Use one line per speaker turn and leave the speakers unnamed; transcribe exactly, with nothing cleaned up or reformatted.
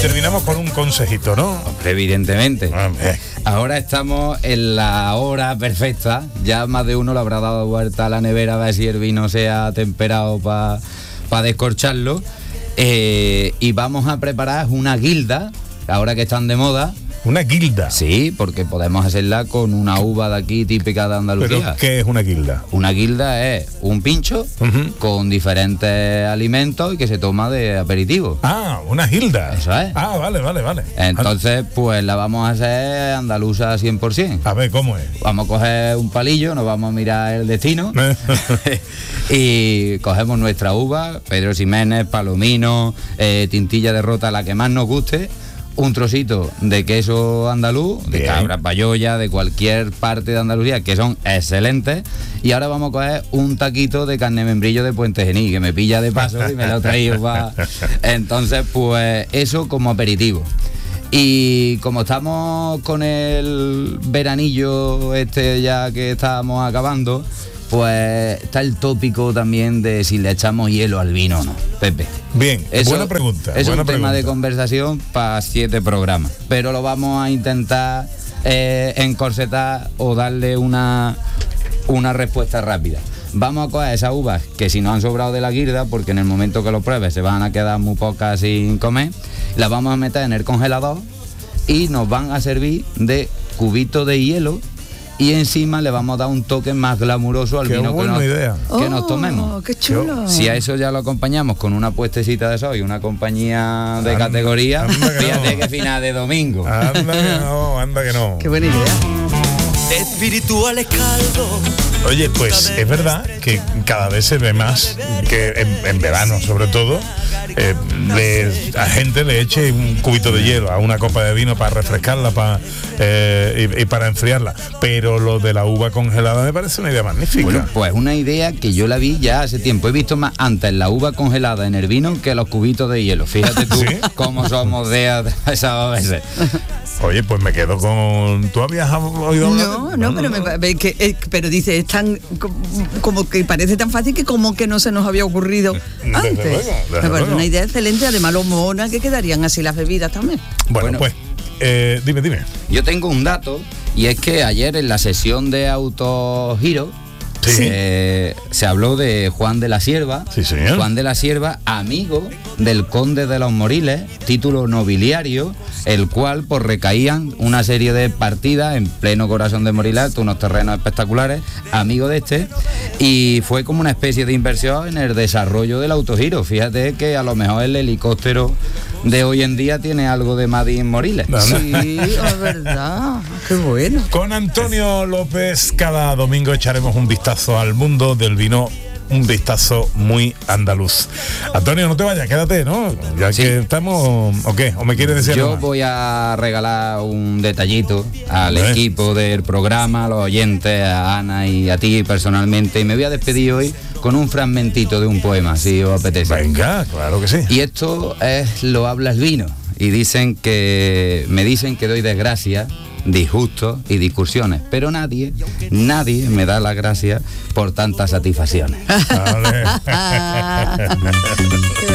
terminamos con un consejito, ¿no?
Hombre, evidentemente.
Hombre.
Ahora estamos en la hora perfecta. Ya más de uno le habrá dado vuelta a la nevera a ver si el vino se ha temperado para pa descorcharlo. Eh, y vamos a preparar una guilda, ahora que están de moda.
¿Una guilda?
Sí, porque podemos hacerla con una uva de aquí típica de Andalucía.
¿Pero qué es una guilda?
Una guilda es un pincho
Uh-huh.
con diferentes alimentos y que se toma de aperitivo.
Ah, una gilda.
Eso es.
Ah, vale, vale, vale.
Entonces, pues la vamos a hacer andaluza cien por ciento.
A ver, ¿cómo es?
Vamos a coger un palillo, nos vamos a mirar el destino y cogemos nuestra uva, Pedro Ximénez, Palomino, eh, Tintilla de Rota, la que más nos guste, un trocito de queso andaluz, de
Bien.
cabra payoya, de cualquier parte de Andalucía, que son excelentes, y ahora vamos a coger un taquito de carne membrillo de Puente Genil, que me pilla de paso y me lo he traído para... Entonces, pues eso como aperitivo. Y como estamos con el veranillo este ya que estábamos acabando, pues está el tópico también de si le echamos hielo al vino o no, Pepe.
Bien,
Eso
buena pregunta.
Es
buena
un tema
pregunta.
de conversación para siete programas, pero lo vamos a intentar eh, encorsetar o darle una, una respuesta rápida. Vamos a coger esas uvas que si nos han sobrado de la guirda, porque en el momento que lo pruebes se van a quedar muy pocas sin comer, las vamos a meter en el congelador y nos van a servir de cubito de hielo. Y encima le vamos a dar un toque más glamuroso al
Qué
vino que
buena
nos,
idea.
que nos tomemos.
Oh, qué chulo.
Si a eso ya lo acompañamos con una puestecita de sol y una compañía de
Anda,
categoría,
anda que
fíjate
no.
que final de domingo.
Anda que no, anda que no.
Qué buena idea.
de espirituales caldos.
Oye, pues es verdad que cada vez se ve más que en, en verano, sobre todo, eh, le, a gente le eche un cubito de hielo a una copa de vino para refrescarla para, eh, y, y para enfriarla. Pero lo de la uva congelada me parece una idea magnífica.
Bueno, pues una idea que yo la vi ya hace tiempo. He visto más antes la uva congelada en el vino que los cubitos de hielo. Fíjate tú
¿Sí?
cómo somos de esas veces.
Oye, pues me quedo con... ¿Tú habías oído hablar?
No, no, pero, me, ve que, eh, pero dice, es tan, como, como que parece tan fácil que como que no se nos había ocurrido
Desde
antes.
luego, desde
Me parece
luego.
una idea excelente, además lo mona que quedarían así las bebidas también.
Bueno,
Bueno.
pues, eh, dime, dime.
Yo tengo un dato y es que ayer en la sesión de Autogiro
Sí.
se, se habló de Juan de la Sierva.
Sí, señor.
Juan de la Sierva, amigo del conde de los Moriles, título nobiliario, el cual pues recaían una serie de partidas en pleno corazón de Moriles, unos terrenos espectaculares, amigo de este, y fue como una especie de inversión en el desarrollo del Autogiro. Fíjate que a lo mejor el helicóptero de hoy en día tiene algo de Madrid Moriles.
Sí, es verdad. Qué bueno.
Con Antonio López cada domingo echaremos un vistazo al mundo del vino, un vistazo muy andaluz. Antonio, no te vayas, quédate, ¿no? Ya
Sí.
que estamos... ¿O qué? ¿O me quieres decir
Yo
algo más?
voy a regalar un detallito al
Hombre.
equipo del programa, a los oyentes, a Ana y a ti personalmente, y me voy a despedir hoy con un fragmentito de un poema, si os apetece.
Venga, claro que sí.
Y esto es Lo habla el vino, y dicen que me dicen que doy desgracia, disgustos y discusiones, pero nadie, nadie me da las gracias por tantas satisfacciones.
Vale.